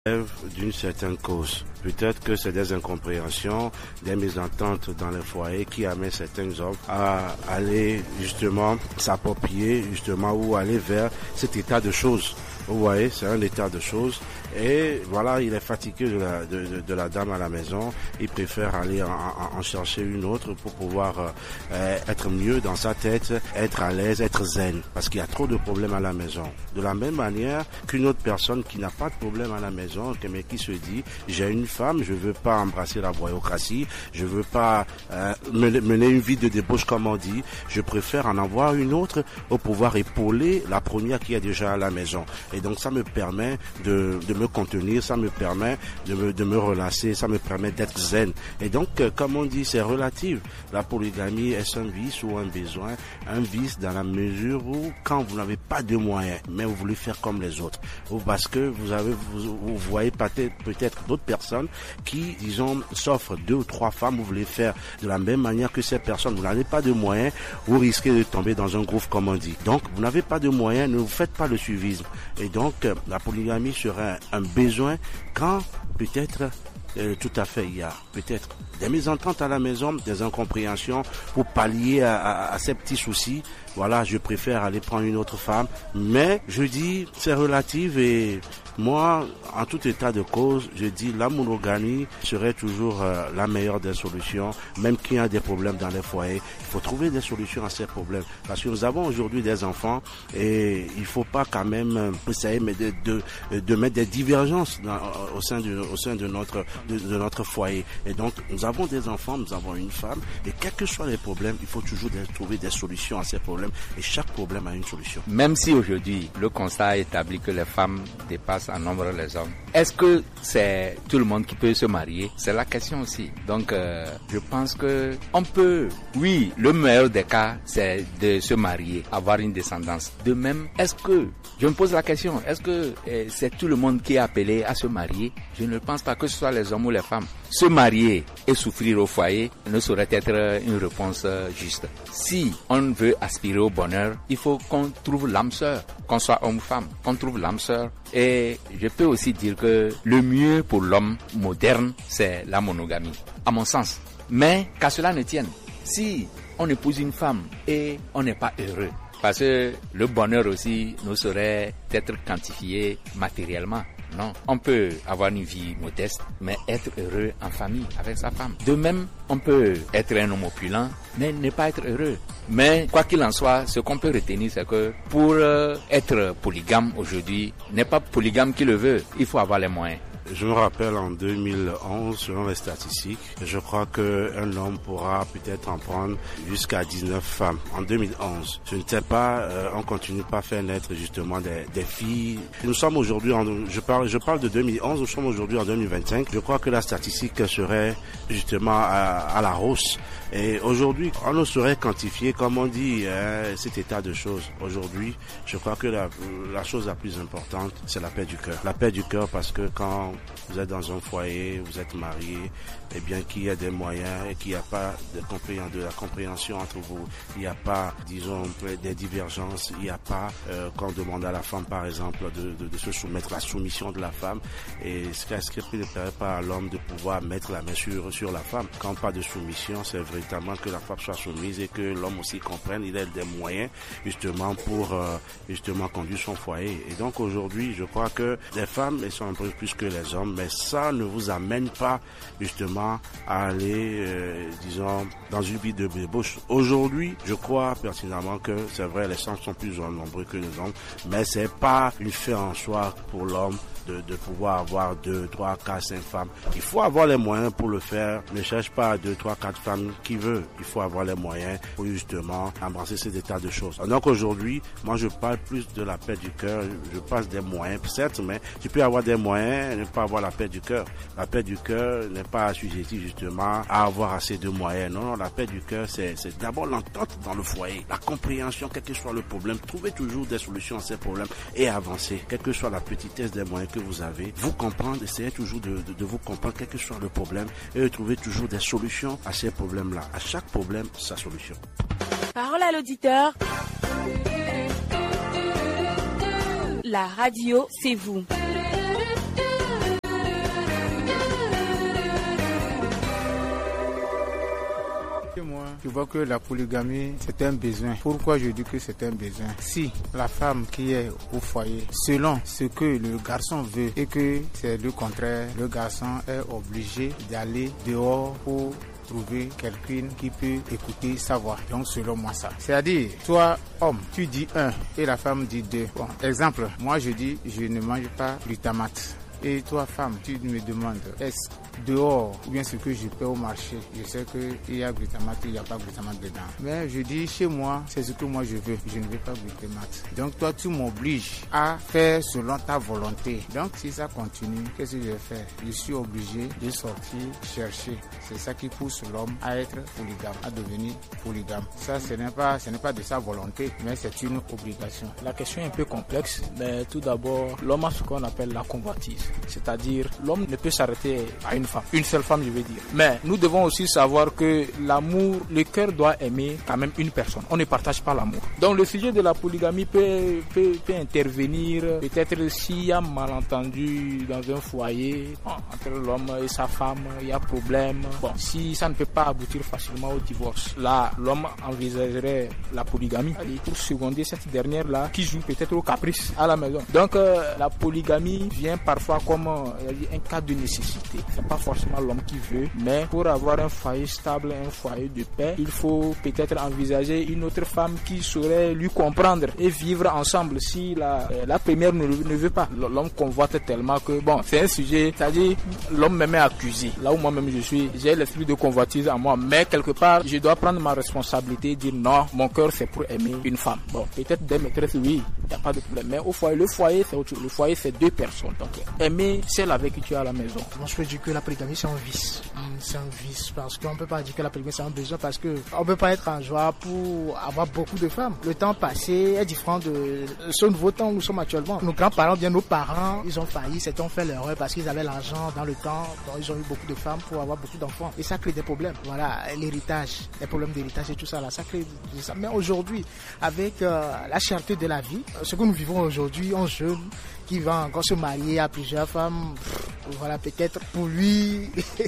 d'une certaine cause. Peut-être que c'est des incompréhensions, des mésententes dans les foyers qui amènent certains hommes à aller justement s'approprier justement ou aller vers cet état de choses. Vous voyez, c'est un état de choses. Et voilà, il est fatigué de la dame à la maison. Il préfère aller en chercher une autre pour pouvoir être mieux dans sa tête, être à l'aise, être zen. Parce qu'il y a trop de problèmes à la maison. De la même manière qu'une autre personne qui n'a pas de problème à la maison, mais qui se dit, j'ai une femme, je veux pas embrasser la voyocratie, je veux pas mener une vie de débauche comme on dit. Je préfère en avoir une autre pour pouvoir épauler la première qui est déjà à la maison. Et donc ça me permet de me contenir, ça me permet de me relâcher, ça me permet d'être zen. Et donc, comme on dit, c'est relatif. La polygamie, est-ce un vice ou un besoin? Un vice dans la mesure où, quand vous n'avez pas de moyens, mais vous voulez faire comme les autres, ou parce que vous voyez peut-être d'autres personnes qui, disons, s'offrent 2 ou 3 femmes, vous voulez faire de la même manière que ces personnes. Vous n'avez pas de moyens, vous risquez de tomber dans un gouffre, comme on dit. Donc, vous n'avez pas de moyens, ne vous faites pas le suivisme. Et donc, la polygamie serait un besoin quand peut-être tout à fait il y a peut-être des mésententes à la maison, des incompréhensions pour pallier à ces petits soucis. Voilà, je préfère aller prendre une autre femme, mais je dis c'est relatif et moi, en tout état de cause, je dis la monogamie serait toujours la meilleure des solutions, même qu'il y a des problèmes dans les foyers. Il faut trouver des solutions à ces problèmes parce que nous avons aujourd'hui des enfants et il faut pas quand même essayer de mettre des divergences au sein de notre foyer. Et donc, nous avons des enfants, nous avons une femme et quels que soient les problèmes, il faut toujours trouver des solutions à ces problèmes et chaque problème a une solution. Même si aujourd'hui, le constat établit que les femmes dépassent en nombre les hommes, est-ce que c'est tout le monde qui peut se marier? C'est la question aussi. Donc, je pense que on peut, oui, le meilleur des cas, c'est de se marier, avoir une descendance. De même, est-ce que, je me pose la question, est-ce que c'est tout le monde qui est appelé à se marier? Je ne pense pas que ce soit les hommes ou les femmes. Se marier et souffrir au foyer ne saurait être une réponse juste. Si on veut aspirer au bonheur, il faut qu'on trouve l'âme sœur, qu'on soit homme ou femme, qu'on trouve l'âme sœur. Et je peux aussi dire que le mieux pour l'homme moderne, c'est la monogamie, à mon sens. Mais qu'à cela ne tienne, si on épouse une femme et on n'est pas heureux, parce que le bonheur aussi ne saurait être quantifié matériellement. Non, on peut avoir une vie modeste, mais être heureux en famille avec sa femme. De même, on peut être un homme opulent, mais ne pas être heureux. Mais quoi qu'il en soit, ce qu'on peut retenir, c'est que pour être polygame aujourd'hui, n'est pas polygame qui le veut, il faut avoir les moyens. Je me rappelle en 2011, selon les statistiques, je crois qu'un homme pourra peut-être en prendre jusqu'à 19 femmes. En 2011, ce n'était pas, on continue pas à faire naître justement des filles. Nous sommes aujourd'hui, je parle de 2011, nous sommes aujourd'hui en 2025. Je crois que la statistique serait justement à la hausse. Et aujourd'hui, on ne saurait quantifier, comme on dit, cet état de choses. Aujourd'hui, je crois que la chose la plus importante, c'est la paix du cœur. La paix du cœur parce que quand vous êtes dans un foyer, vous êtes marié, et bien qu'il y ait des moyens et qu'il n'y a pas de la compréhension entre vous, il n'y a pas, disons, des divergences, il n'y a pas, qu'on demande à la femme, par exemple, de se soumettre, la soumission de la femme, et ce qui ne permet pas à l'homme de pouvoir mettre la main sur la femme. Quand pas de soumission, c'est véritablement que la femme soit soumise et que l'homme aussi comprenne, il a des moyens, justement, pour, justement, conduire son foyer. Et donc, aujourd'hui, je crois que les femmes, elles sont un peu plus que les hommes, mais ça ne vous amène pas, justement, à aller, disons, dans une vie de débauche. Aujourd'hui, je crois pertinemment que c'est vrai, les femmes sont plus nombreux que les hommes, mais c'est pas une fin en soi pour l'homme de pouvoir avoir 2, 3, 4, 5 femmes. Il faut avoir les moyens pour le faire. Ne cherche pas 2, 3, 4 femmes qui veut. Il faut avoir les moyens pour justement embrasser cet état de choses. Donc aujourd'hui, moi je parle plus de la paix du cœur. Je passe des moyens, certes, mais tu peux avoir des moyens et ne pas avoir la paix du cœur. La paix du cœur n'est pas assujettie justement à avoir assez de moyens. Non, la paix du cœur, c'est d'abord l'entente dans le foyer, la compréhension, quel que soit le problème. Trouver toujours des solutions à ces problèmes et avancer, quelle que soit la petitesse des moyens que vous avez, vous comprendre, essayez toujours de vous comprendre quel que soit le problème et de trouver toujours des solutions à ces problèmes-là. À chaque problème, sa solution. Parole à l'auditeur. La radio, c'est vous. je vois que la polygamie, c'est un besoin. Pourquoi je dis que c'est un besoin? Si la femme qui est au foyer, selon ce que le garçon veut et que c'est le contraire, le garçon est obligé d'aller dehors pour trouver quelqu'un qui peut écouter sa voix. Donc selon moi ça. C'est-à-dire, toi homme, tu dis 1 et la femme dit 2. Bon, exemple, moi je dis je ne mange pas glutamate. Et toi femme, tu me demandes est-ce dehors ou bien ce que je paie au marché, je sais qu'il y a glutamate, il n'y a pas glutamate dedans. Mais je dis chez moi, c'est ce que moi je veux. Je ne veux pas glutamate. Donc toi tu m'obliges à faire selon ta volonté. Donc si ça continue, qu'est-ce que je vais faire? Je suis obligé de sortir chercher. C'est ça qui pousse l'homme à être polygame, à devenir polygame. Ça ce n'est pas de sa volonté, mais c'est une obligation. La question est un peu complexe, mais tout d'abord, l'homme a ce qu'on appelle la convoitise. C'est-à-dire, l'homme ne peut s'arrêter à une femme, une seule femme je veux dire. Mais nous devons aussi savoir que l'amour, le cœur doit aimer quand même une personne. On ne partage pas l'amour. Donc le sujet de la polygamie peut intervenir peut-être s'il y a malentendu dans un foyer entre l'homme et sa femme, il y a problème. Bon, si ça ne peut pas aboutir facilement au divorce, là l'homme envisagerait la polygamie pour seconder cette dernière-là qui joue peut-être au caprice à la maison. Donc la polygamie vient parfois comme un cas de nécessité. C'est pas forcément l'homme qui veut, mais pour avoir un foyer stable, un foyer de paix, il faut peut-être envisager une autre femme qui saurait lui comprendre et vivre ensemble si la première ne veut pas. L'homme convoite tellement que bon, c'est un sujet, c'est-à-dire l'homme me met accusé. Là où moi-même j'ai l'esprit de convoitise en moi, mais quelque part je dois prendre ma responsabilité et dire non, mon cœur c'est pour aimer une femme. Bon, peut-être des maîtresses, oui, il n'y a pas de problème, mais au foyer, le foyer c'est autre chose. Le foyer c'est 2 personnes. Donc aimer celle avec qui tu es à la maison. Moi je peux dire que la polygamie c'est un vice. C'est un vice parce qu'on peut pas dire que la polygamie c'est un besoin parce que on peut pas être en joie pour avoir beaucoup de femmes. Le temps passé est différent de ce nouveau temps où nous sommes actuellement. Nos grands-parents, bien nos parents, ils ont failli, certains ont fait l'erreur parce qu'ils avaient l'argent dans le temps, donc ils ont eu beaucoup de femmes pour avoir beaucoup d'enfants et ça crée des problèmes. Voilà, l'héritage, les problèmes d'héritage et tout ça là, ça crée ça. Mais aujourd'hui, avec la cherté de la vie, ce que nous vivons aujourd'hui, un jeune qui va encore se marier à plusieurs femmes, voilà, peut-être pour lui,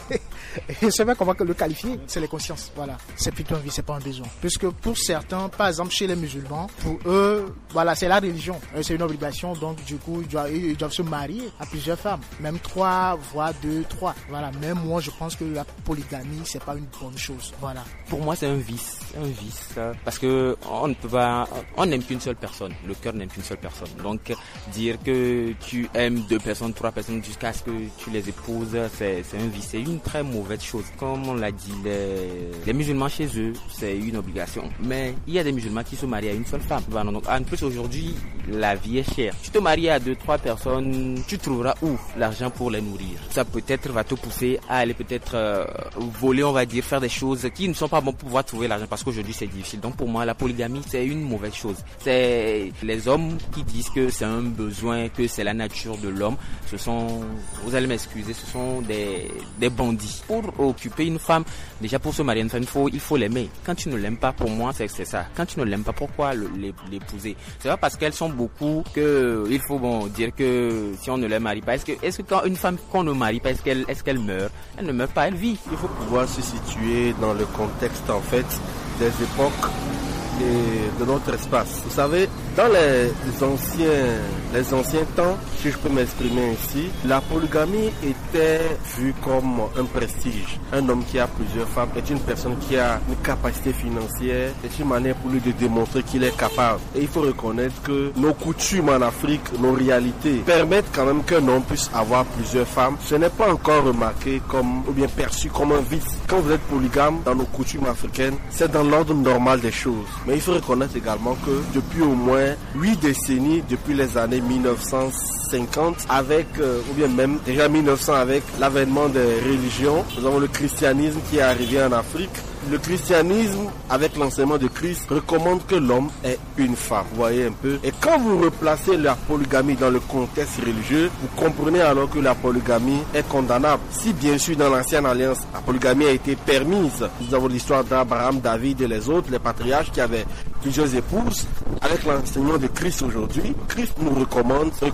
je ne sais pas comment le qualifier, c'est les consciences, voilà. C'est plutôt un vice, c'est pas un besoin. Puisque pour certains, par exemple chez les musulmans, pour eux, voilà, c'est la religion, c'est une obligation, donc du coup, ils doivent se marier à plusieurs femmes, même 3, voire 2, 3, voilà. Même moi, je pense que la polygamie, c'est pas une bonne chose, voilà. Pour moi, c'est un vice, parce que on ne peut pas, on n'aime qu'une seule personne, le cœur n'aime qu'une seule personne, donc dire que tu aimes 2 personnes, 3 personnes jusqu'à ce que tu les épouses, c'est un vice, c'est une très mauvaise chose. Comme on l'a dit, les musulmans chez eux, c'est une obligation. Mais il y a des musulmans qui se marient à une seule femme. Donc, en plus aujourd'hui, la vie est chère. Tu te maries à 2, 3 personnes, tu trouveras où l'argent pour les nourrir? Ça peut-être va te pousser à aller peut-être voler, on va dire, faire des choses qui ne sont pas bonnes pour pouvoir trouver l'argent parce qu'aujourd'hui c'est difficile. Donc pour moi, la polygamie, c'est une mauvaise chose. C'est les hommes qui disent que c'est un besoin, que c'est la nature de l'homme. Ce sont, vous allez m'excuser, ce sont des bandits. Pour occuper une femme, déjà pour se marier à une femme, il faut l'aimer. Quand tu ne l'aimes pas, pour moi, c'est ça. Quand tu ne l'aimes pas, pourquoi l'épouser? C'est pas parce qu'elles sont beaucoup que il faut dire que si on ne les marie pas, est-ce que quand une femme qu'on ne marie pas, est-ce qu'elle meurt? Elle ne meurt pas, elle vit. Il faut pouvoir se situer dans le contexte en fait des époques et de notre espace. Vous savez, dans les anciens temps, si je peux m'exprimer ainsi, la polygamie était vue comme un prestige. Un homme qui a plusieurs femmes est une personne qui a une capacité financière, c'est une manière pour lui de démontrer qu'il est capable. Et il faut reconnaître que nos coutumes en Afrique, nos réalités, permettent quand même qu'un homme puisse avoir plusieurs femmes. Ce n'est pas encore remarqué comme, ou bien perçu comme un vice. Quand vous êtes polygame dans nos coutumes africaines, c'est dans l'ordre normal des choses. Mais il faut reconnaître également que depuis au moins 8 décennies, depuis les années 1950, avec, ou bien même déjà 1900 avec l'avènement des religions, nous avons le christianisme qui est arrivé en Afrique. Le christianisme, avec l'enseignement de Christ, recommande que l'homme ait une femme. Vous voyez un peu. Et quand vous replacez la polygamie dans le contexte religieux, vous comprenez alors que la polygamie est condamnable. Si bien sûr dans l'ancienne alliance, la polygamie a été permise. Nous avons l'histoire d'Abraham, David et les autres, les patriarches qui avaient plusieurs épouses. Avec l'enseignement de Christ aujourd'hui, Christ nous recommande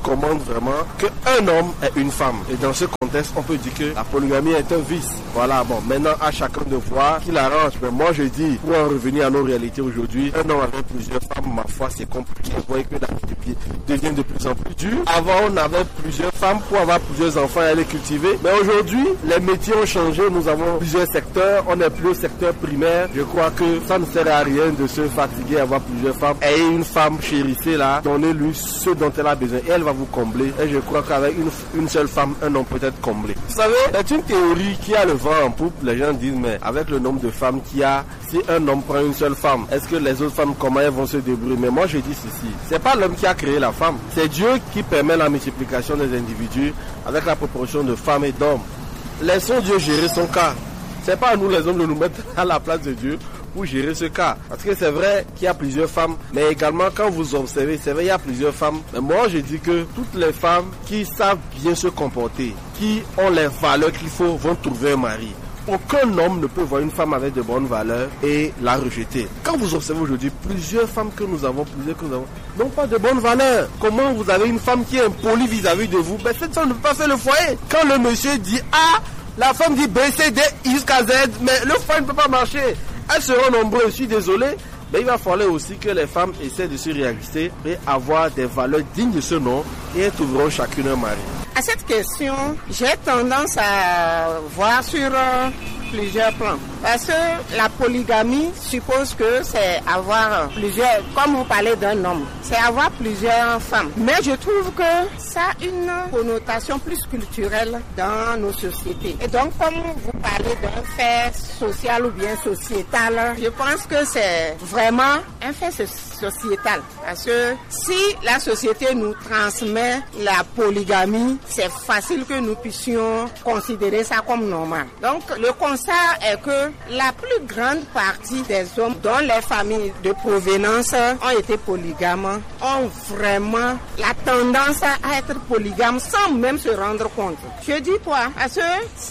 vraiment qu'un homme est une femme. Et dans ce contexte, on peut dire que la polygamie est un vice. Voilà, bon, maintenant à chacun de voir qu'il arrange. Mais moi je dis, pour en revenir à nos réalités aujourd'hui, un homme avec plusieurs femmes, ma foi, c'est compliqué. Vous voyez que la vie devient de plus en plus dure. Avant, on avait plusieurs femmes pour avoir plusieurs enfants et les cultiver. Mais aujourd'hui, les métiers ont changé. Nous avons plusieurs secteurs. On n'est plus au secteur primaire. Je crois que ça ne sert à rien de se fatiguer à avoir plusieurs femmes. Ayez une femme chérissée là, donnez-lui ce dont elle a besoin et elle va vous combler. Et je crois qu'avec une seule femme, un homme peut être comblé. Vous savez, c'est une théorie qui a le vent en poupe. Les gens disent, mais avec le nombre de femmes qu'il y a, si un homme prend une seule femme, est-ce que les autres femmes, comment elles vont se débrouiller? Mais moi je dis ceci, c'est pas l'homme qui a créé la femme, c'est Dieu qui permet la multiplication des individus avec la proportion de femmes et d'hommes. Laissons Dieu gérer son cas. C'est pas à nous les hommes de nous mettre à la place de Dieu pour gérer ce cas. Parce que c'est vrai qu'il y a plusieurs femmes, mais également quand vous observez, c'est vrai il y a plusieurs femmes. Mais moi je dis que toutes les femmes qui savent bien se comporter, qui ont les valeurs qu'il faut, vont trouver un mari. Aucun homme ne peut voir une femme avec de bonnes valeurs et la rejeter. Quand vous observez aujourd'hui, plusieurs femmes que nous avons, n'ont pas de bonnes valeurs. Comment vous avez une femme qui est impolie vis-à-vis de vous? Cette femme ne peut pas faire le foyer. Quand le monsieur dit A, la femme dit B, C, D, jusqu'à Z, mais le foyer ne peut pas marcher. Elles seront nombreuses, je suis désolé. Mais il va falloir aussi que les femmes essaient de se réaliser et avoir des valeurs dignes de ce nom et elles trouveront chacune un mari. À cette question, j'ai tendance à voir sur plusieurs plans. Parce que la polygamie suppose que c'est avoir plusieurs, comme vous parlez d'un homme, c'est avoir plusieurs femmes. Mais je trouve que ça a une connotation plus culturelle dans nos sociétés. Et donc, comme vous parlez d'un fait social ou bien sociétal, je pense que c'est vraiment un fait sociétal. Parce que si la société nous transmet la polygamie, c'est facile que nous puissions considérer ça comme normal. Donc, le constat est que la plus grande partie des hommes dont les familles de provenance ont été polygames ont vraiment la tendance à être polygames sans même se rendre compte. Je dis quoi? Parce que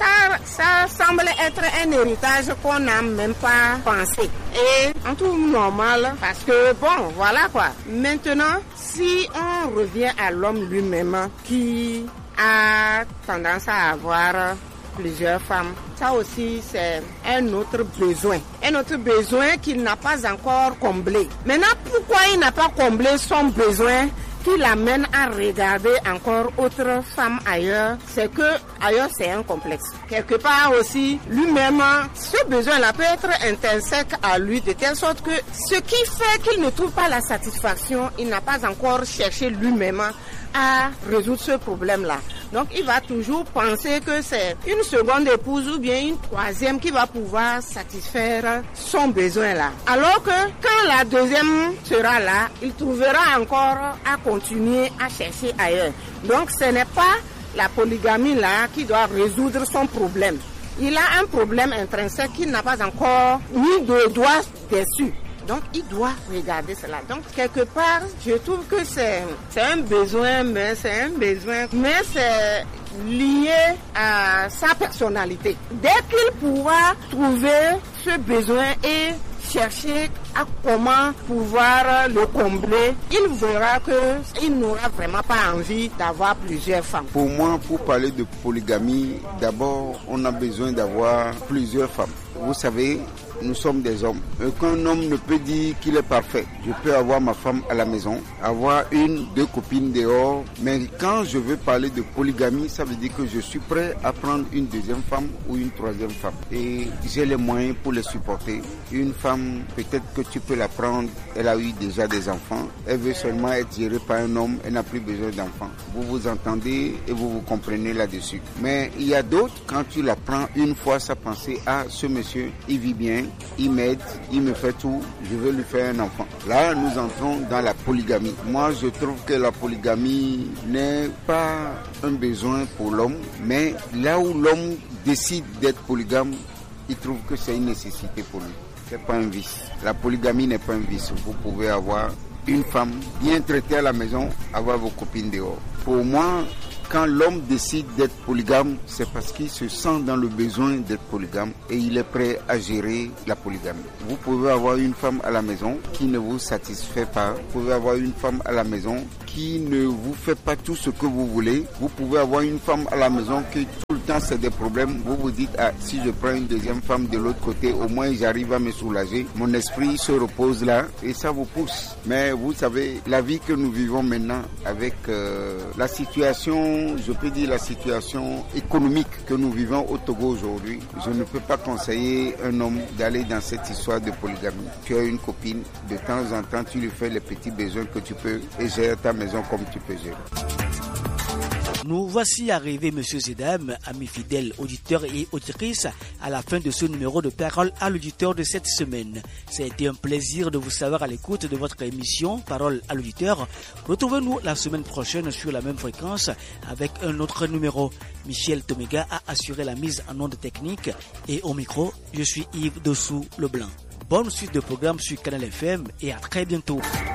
ça semble être un héritage qu'on n'a même pas pensé. Et en tout normal, parce que bon, voilà quoi. Maintenant, si on revient à l'homme lui-même qui a tendance à avoir plusieurs femmes, ça aussi c'est un autre besoin. Un autre besoin qu'il n'a pas encore comblé. Maintenant, pourquoi il n'a pas comblé son besoin qui l'amène à regarder encore autres femmes ailleurs? C'est que ailleurs c'est un complexe. Quelque part aussi, lui-même, ce besoin-là peut être intrinsèque à lui de telle sorte que ce qui fait qu'il ne trouve pas la satisfaction, il n'a pas encore cherché lui-même à résoudre ce problème-là. Donc, il va toujours penser que c'est une seconde épouse ou bien une troisième qui va pouvoir satisfaire son besoin-là. Alors que quand la deuxième sera là, il trouvera encore à continuer à chercher ailleurs. Donc, ce n'est pas la polygamie-là qui doit résoudre son problème. Il a un problème intrinsèque qu'il n'a pas encore mis de doigt dessus. Donc, il doit regarder cela. Donc, quelque part, je trouve que c'est un besoin, mais c'est lié à sa personnalité. Dès qu'il pourra trouver ce besoin et chercher à comment pouvoir le combler, il verra qu'il n'aura vraiment pas envie d'avoir plusieurs femmes. Pour moi, pour parler de polygamie, d'abord, on a besoin d'avoir plusieurs femmes. Vous savez, nous sommes des hommes. Aucun homme ne peut dire qu'il est parfait. Je peux avoir ma femme à la maison, avoir une, deux copines dehors, mais quand je veux parler de polygamie, ça veut dire que je suis prêt à prendre une deuxième femme ou une troisième femme. Et j'ai les moyens pour les supporter. Une femme, peut-être que tu peux la prendre, elle a eu déjà des enfants, elle veut seulement être gérée par un homme, elle n'a plus besoin d'enfants. Vous vous entendez et vous vous comprenez là-dessus. Mais il y a d'autres, quand tu la prends une fois, ça pensait, ah, ce monsieur, il vit bien, il m'aide, il me fait tout, je veux lui faire un enfant. Là, nous entrons dans la polygamie. Moi, je trouve que la polygamie n'est pas un besoin pour l'homme, mais là où l'homme décide d'être polygame, il trouve que c'est une nécessité pour lui. C'est pas un vice. La polygamie n'est pas un vice. Vous pouvez avoir une femme bien traitée à la maison, avoir vos copines dehors. Pour moi, Quand l'homme décide d'être polygame, c'est parce qu'il se sent dans le besoin d'être polygame et il est prêt à gérer la polygamie. Vous pouvez avoir une femme à la maison qui ne vous satisfait pas. Vous pouvez avoir une femme à la maison qui ne vous fait pas tout ce que vous voulez. Vous pouvez avoir une femme à la maison qui tout le temps c'est des problèmes. Vous vous dites, ah, si je prends une deuxième femme de l'autre côté, au moins j'arrive à me soulager. Mon esprit se repose là et ça vous pousse. Mais vous savez, la vie que nous vivons maintenant avec la situation, je peux dire la situation économique que nous vivons au Togo aujourd'hui, je ne peux pas conseiller un homme d'aller dans cette histoire de polygamie. Tu as une copine, de temps en temps tu lui fais les petits besoins que tu peux et gère ta maison comme tu peux gérer. Nous voici arrivés, Monsieur Zedem, amis fidèles auditeurs et auditrices, à la fin de ce numéro de Parole à l'auditeur de cette semaine. Ça a été un plaisir de vous savoir à l'écoute de votre émission Parole à l'auditeur. Retrouvez-nous la semaine prochaine sur la même fréquence avec un autre numéro. Michel Tomega a assuré la mise en onde technique et au micro, je suis Yves Dossou Leblanc. Bonne suite de programme sur Canal FM et à très bientôt.